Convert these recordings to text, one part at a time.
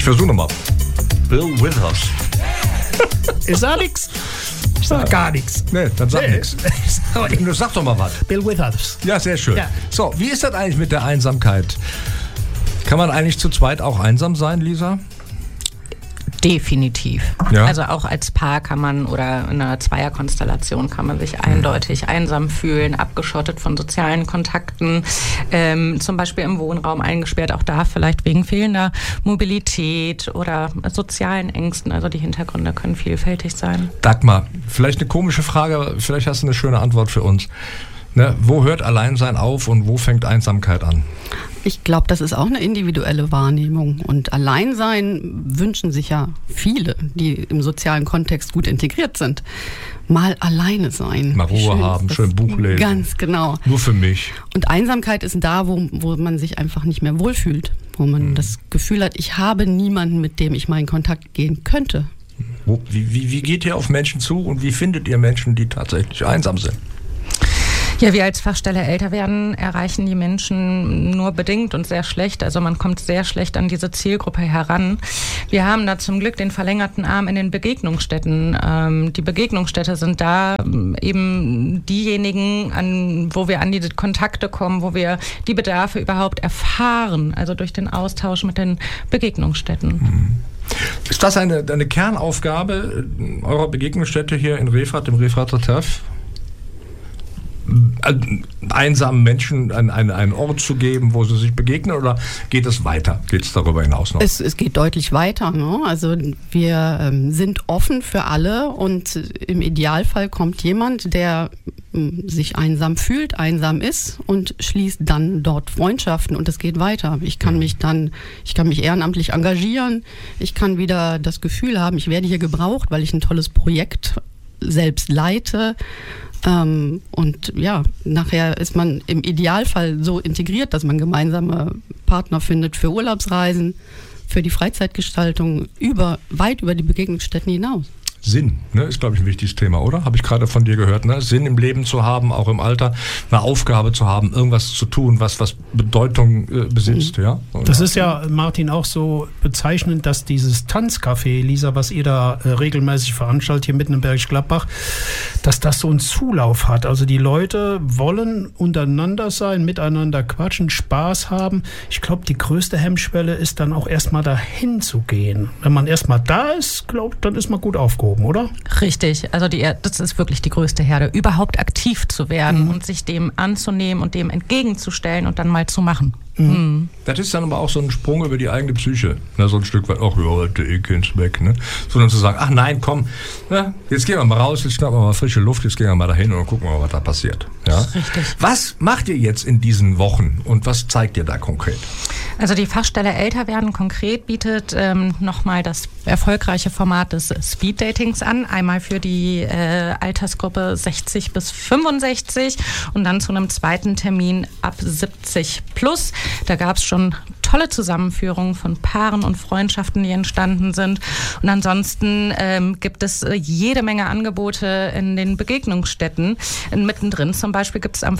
Ich versuche nochmal. Bill Withers. Ist da nix? Ich sag gar nichts. Nee, dann sag nichts. Du sag doch mal was. Bill Withers. Ja, sehr schön. Ja. So, wie ist das eigentlich mit der Einsamkeit? Kann man eigentlich zu zweit auch einsam sein, Lisa? Definitiv. Ja. Also auch als Paar kann man oder in einer Zweierkonstellation kann man sich eindeutig einsam fühlen, abgeschottet von sozialen Kontakten, zum Beispiel im Wohnraum eingesperrt, auch da vielleicht wegen fehlender Mobilität oder sozialen Ängsten. Also die Hintergründe können vielfältig sein. Dagmar, vielleicht eine komische Frage, vielleicht hast du eine schöne Antwort für uns. Ne, wo hört Alleinsein auf und wo fängt Einsamkeit an? Ich glaube, das ist auch eine individuelle Wahrnehmung. Und Alleinsein wünschen sich ja viele, die im sozialen Kontext gut integriert sind. Mal alleine sein. Mal Ruhe haben, schön Buch lesen. Ganz genau. Nur für mich. Und Einsamkeit ist da, wo man sich einfach nicht mehr wohlfühlt. Wo man das Gefühl hat, ich habe niemanden, mit dem ich mal in Kontakt gehen könnte. Wie geht ihr auf Menschen zu und wie findet ihr Menschen, die tatsächlich einsam sind? Ja, wir als Fachstelle älter werden erreichen die Menschen nur bedingt und sehr schlecht. Also man kommt sehr schlecht an diese Zielgruppe heran. Wir haben da zum Glück den verlängerten Arm in den Begegnungsstätten. Die Begegnungsstätte sind da eben diejenigen, wo wir an diese Kontakte kommen, wo wir die Bedarfe überhaupt erfahren. Also durch den Austausch mit den Begegnungsstätten. Ist das eine Kernaufgabe eurer Begegnungsstätte hier in Refrath, im Refrather Turf? Einsamen Menschen einen Ort zu geben, wo sie sich begegnen, oder geht es weiter? Geht es darüber hinaus noch? Es geht deutlich weiter. Ne? Also wir sind offen für alle und im Idealfall kommt jemand, der sich einsam fühlt, einsam ist und schließt dann dort Freundschaften und es geht weiter. Ich kann mich ehrenamtlich engagieren, ich kann wieder das Gefühl haben, ich werde hier gebraucht, weil ich ein tolles Projekt selbst leite. Und ja, nachher ist man im Idealfall so integriert, dass man gemeinsame Partner findet für Urlaubsreisen, für die Freizeitgestaltung, weit über die Begegnungsstätten hinaus. Sinn, ne, ist, glaube ich, ein wichtiges Thema, oder? Habe ich gerade von dir gehört, ne? Sinn im Leben zu haben, auch im Alter, eine Aufgabe zu haben, irgendwas zu tun, was Bedeutung besitzt, ja? Oder? Das ist ja, Martin, auch so bezeichnend, dass dieses Tanzcafé, Lisa, was ihr da regelmäßig veranstaltet, hier mitten im Bergisch Gladbach, dass das so einen Zulauf hat. Also die Leute wollen untereinander sein, miteinander quatschen, Spaß haben. Ich glaube, die größte Hemmschwelle ist dann auch erstmal dahin zu gehen. Wenn man erstmal da ist, dann ist man gut aufgehoben. Oder? Richtig, also das ist wirklich die größte Herde, überhaupt aktiv zu werden und sich dem anzunehmen und dem entgegenzustellen und dann mal zu machen. Das ist dann aber auch so ein Sprung über die eigene Psyche, ne? So ein Stück weit, ach ja, heute geht's weg, ne? Sondern zu sagen, ach nein, komm, ne? Jetzt gehen wir mal raus, jetzt schnappen wir mal frische Luft, jetzt gehen wir mal dahin und dann gucken wir mal, was da passiert. Ja? Richtig. Was macht ihr jetzt in diesen Wochen und was zeigt ihr da konkret? Also die Fachstelle Älter werden konkret bietet nochmal das erfolgreiche Format des Speeddatings an. Einmal für die Altersgruppe 60 bis 65 und dann zu einem zweiten Termin ab 70 plus. Da gab es schon tolle Zusammenführungen von Paaren und Freundschaften, die entstanden sind. Und ansonsten gibt es jede Menge Angebote in den Begegnungsstätten. Mittendrin zum Beispiel gibt es am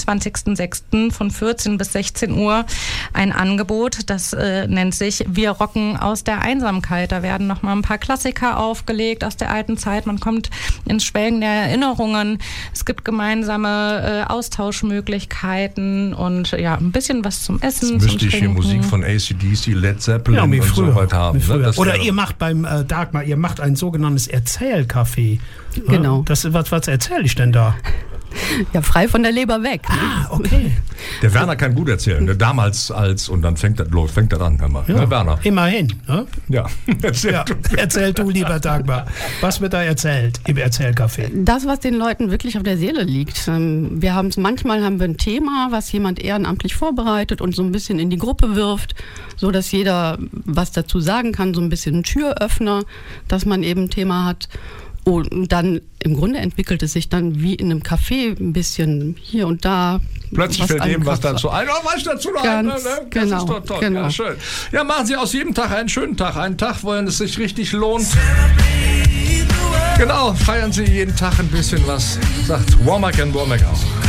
25.06. von 14 bis 16 Uhr ein Angebot, das nennt sich Wir rocken aus der Einsamkeit. Da werden nochmal ein paar Klassiker aufgelegt aus der alten Zeit. Man kommt ins Schwelgen der Erinnerungen. Es gibt gemeinsame Austauschmöglichkeiten und ja, ein bisschen was zum Essen. Jetzt müsste ich hier Musik von AC/DC, Led Zeppelin und so weiter haben. Ne? Oder ihr macht beim Dagmar, ihr macht ein sogenanntes Erzählcafé. Genau. Was erzähle ich denn da? Ja, frei von der Leber weg. Ah, okay. Der Werner kann gut erzählen. Ne? Damals und dann fängt das an. Hör mal. Ja, ne, Werner? Immerhin. Ne? Ja. Erzähl du, lieber Dagmar. Was wird da erzählt im Erzählcafé? Das, was den Leuten wirklich auf der Seele liegt. Manchmal haben wir ein Thema, was jemand ehrenamtlich vorbereitet und so ein bisschen in die Gruppe wirft, so dass jeder was dazu sagen kann, so ein bisschen ein Türöffner, dass man eben ein Thema hat. Und dann im Grunde entwickelt es sich dann wie in einem Café ein bisschen hier und da. Plötzlich fällt jedem was dazu ein. Oh, was dazu noch ein? Ne? Das genau, ist doch toll. Genau. Ja, schön. Ja, machen Sie aus jedem Tag einen schönen Tag. Einen Tag, wo es sich richtig lohnt. Genau, feiern Sie jeden Tag ein bisschen was. Sagt Womack and Womack auch.